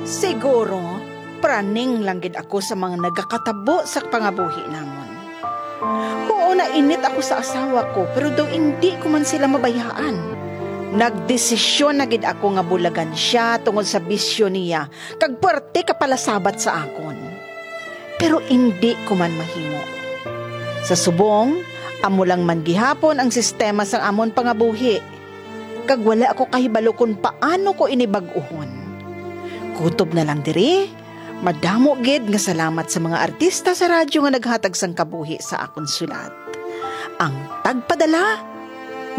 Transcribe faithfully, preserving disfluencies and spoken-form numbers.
Siguro, praning lang gid ako sa mga nagakatabo sa pangabuhi namon. Oo, nainit ako sa asawa ko, pero daw hindi ko man sila mabayaan. Nagdesisyon na gid ako nga bulagan siya tungod sa bisyo niya, kag puwerte kapalasabat sa akon. Pero hindi ko man mahimo. Sa subong, amo lang man gihapon ang sistema sang amon pangabuhi. Kag wala ako kahibalo kung paano ko inibag-uhon. Kutob na lang diri, madamo gid nga salamat sa mga artista sa radyo nga naghatag sang kabuhi sa akon sulat. Ang tagpadala,